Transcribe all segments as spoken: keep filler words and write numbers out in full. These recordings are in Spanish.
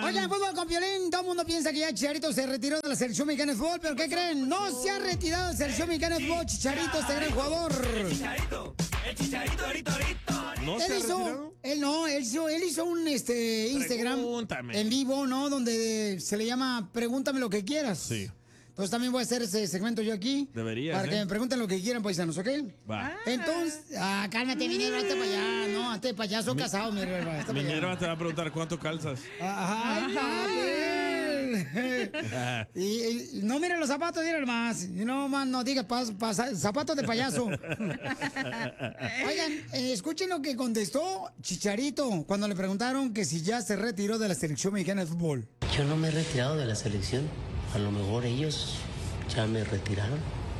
Oigan, fútbol con Piolín. Todo el mundo piensa que ya Chicharito se retiró de la selección mexicana de fútbol, pero ¿qué creen? No se ha retirado de la selección mexicana de fútbol. Chicharito, este gran jugador. El Chicharito, el Chicharito, ahorita, ahorita. ¿No él se ha hizo, retirado? él no, él hizo, él hizo un este Instagram Pregúntame. en vivo, ¿no? Donde se le llama Pregúntame lo que quieras. Sí. Entonces también voy a hacer ese segmento yo aquí. Deberías, Para ¿eh? que me pregunten lo que quieran, paisanos, ¿ok? Va. Entonces, ah, cálmate, Minero, hazte para allá. No, hazte para allá, soy casado, mi hermano. hazte pa' allá. Minero te va a preguntar cuánto calzas. Ay, papel. y, y no miren los zapatos, miren más. No, man, no digas pas- pas- zapatos de payaso. Oigan, eh, escuchen lo que contestó Chicharito cuando le preguntaron que si ya se retiró de la selección mexicana de fútbol. Yo no me he retirado de la selección. A lo mejor ellos ya me retiraron.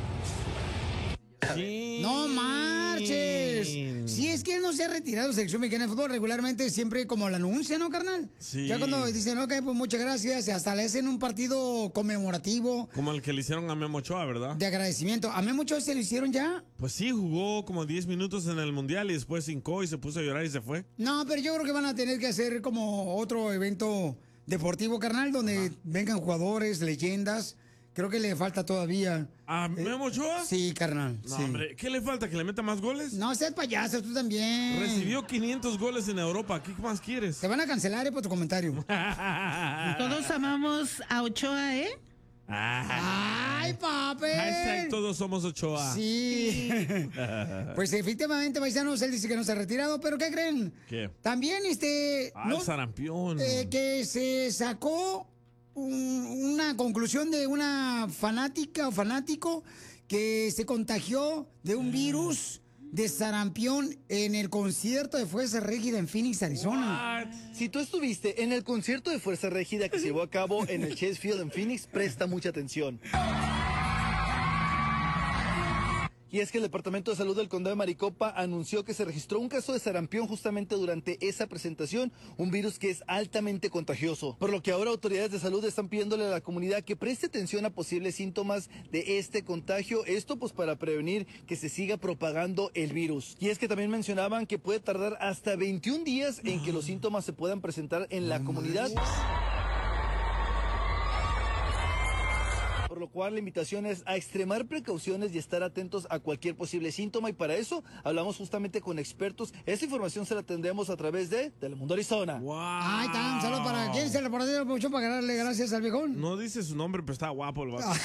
Sí. No marches. Si es que él no se ha retirado de la selección mexicana de fútbol regularmente, siempre como la anuncia, ¿no, carnal? Sí. Ya cuando dicen, ok, pues muchas gracias, y hasta le hacen un partido conmemorativo Como el que le hicieron a Memo Ochoa, ¿verdad? de agradecimiento. A mí muchos se lo hicieron ya. Pues sí, jugó como diez minutos en el Mundial y después hincó y se puso a llorar y se fue. No, pero yo creo que van a tener que hacer como otro evento deportivo, carnal, donde vengan jugadores, leyendas. Creo que le falta todavía. ¿A Memo Ochoa? Sí, carnal. No, sí. hombre, ¿qué le falta? ¿Que le meta más goles? No seas payaso, tú también. Recibió quinientos goles en Europa. ¿Qué más quieres? Te van a cancelar eh, por tu comentario. Todos amamos a Ochoa, ¿eh? ¡Ay, papel! Hashtag todos somos Ochoa. Sí. Pues efectivamente, paisanos, él dice que no se ha retirado, pero ¿qué creen? ¿Qué? También, este... Ah, no- el sarampión. eh, que se sacó un- una conclusión de una fanática o fanático que se contagió de un virus de sarampión en el concierto de Fuerza Régida en Phoenix, Arizona. What? Si tú estuviste en el concierto de Fuerza Régida que se llevó a cabo en el Chase Field en Phoenix, presta mucha atención. Y es que el Departamento de Salud del Condado de Maricopa anunció que se registró un caso de sarampión justamente durante esa presentación, un virus que es altamente contagioso. Por lo que ahora autoridades de salud están pidiéndole a la comunidad que preste atención a posibles síntomas de este contagio, esto pues para prevenir que se siga propagando el virus. Y es que también mencionaban que puede tardar hasta veintiún días en que los síntomas se puedan presentar en la comunidad. Por lo cual la invitación es a extremar precauciones y estar atentos a cualquier posible síntoma, y para eso hablamos justamente con expertos. Esta información se la tendremos a través de Telemundo Arizona. Wow. Ay, está, un saludo para... ¿Quién es el reportero mucho para darle gracias al viejón? No dice su nombre, pero está guapo el vato.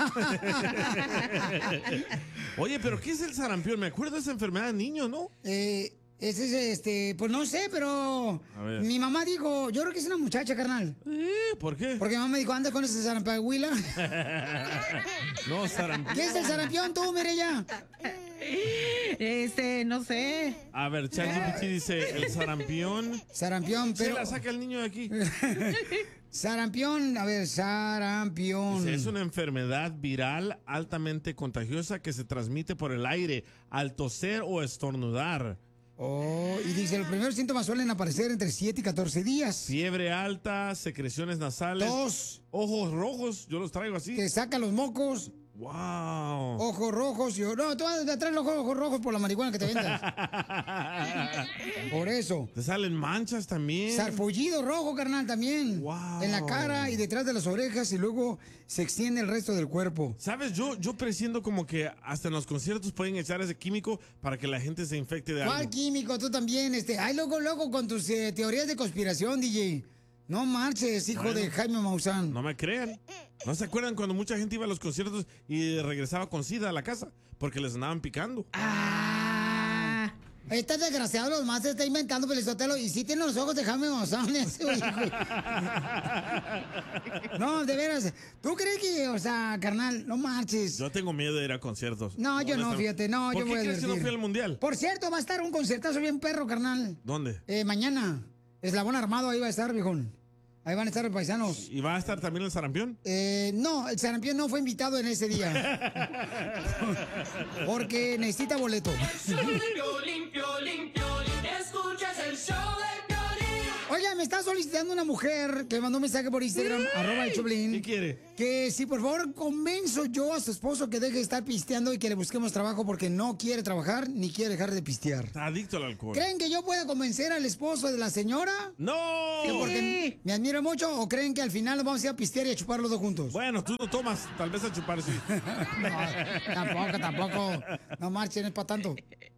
Oye, pero ¿qué es el sarampión? Me acuerdo de esa enfermedad de niño, ¿no? Eh, ese es este... Pues no sé, pero... A ver. Mi mamá dijo... Yo creo que es una muchacha, carnal. Eh, ¿Por qué? Porque mi mamá me dijo, anda con ese sarampión. No, sarampión. ¿Qué es el sarampión tú, Mireya? Este, no sé. A ver, ChatGPT dice el sarampión. Sarampión, Se pero... la saca el niño de aquí. Sarampión, a ver, sarampión. Dice, es una enfermedad viral altamente contagiosa que se transmite por el aire al toser o estornudar. Oh, y dice, los primeros síntomas suelen aparecer entre siete y catorce días. Fiebre alta, secreciones nasales. Tos. Ojos rojos, yo los traigo así. Te saca los mocos, Wow. ojos rojos. Y, no, tú vas a traer los ojos rojos por la marihuana que te vendas. Por eso. Te salen manchas también. Sarpullido rojo, carnal, también. Wow. En la cara y detrás de las orejas, y luego se extiende el resto del cuerpo. ¿Sabes? Yo, yo presiento como que hasta en los conciertos pueden echar ese químico para que la gente se infecte de ¿Cuál algo. químico? Tú también, este. Ay, loco, loco, con tus eh, teorías de conspiración, D J. No marches, hijo Bueno. de Jaime Maussan. No me crean. ¿No se acuerdan cuando mucha gente iba a los conciertos y regresaba con sida a la casa? Porque les andaban picando. Ah. Este desgraciado los más se está inventando, Pelizotelo. Y sí tiene los ojos de Jaime Maussan ese hijo. No, de veras. ¿Tú crees que, o sea, carnal, no marches? Yo tengo miedo de ir a conciertos. No, yo no, Honestamente. fíjate, no, ¿Por yo qué voy a crees que no divertir. fui al mundial? Por cierto, va a estar un concertazo bien perro, carnal. ¿Dónde? Eh, mañana. Eslabón Armado, ahí va a estar, viejón. Ahí van a estar los paisanos. ¿Y va a estar también el sarampión? Eh, no, el sarampión no fue invitado en ese día. Porque necesita boleto. Piolín, Piolín, Piolín, escuchas el show de Piolín. Oye, me está solicitando una mujer que mandó un mensaje por Instagram, arroba el Choplin. ¿Qué quiere? Que si por favor convenzo yo a su esposo que deje de estar pisteando y que le busquemos trabajo porque no quiere trabajar ni quiere dejar de pistear. Está adicto al alcohol. ¿Creen que yo pueda convencer al esposo de la señora? ¡No! ¿Que porque me admira mucho o creen que al final nos vamos a ir a pistear y a chupar los dos juntos? Bueno, tú no tomas, tal vez a chupar sí. No, tampoco, tampoco. No marchen, es para tanto.